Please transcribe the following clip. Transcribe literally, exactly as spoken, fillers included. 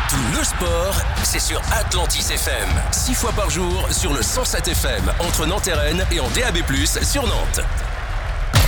Tout le sport, c'est sur Atlantis F M. Six fois par jour sur le cent sept F M entre Nantes et Rennes et en D A B plus, sur Nantes.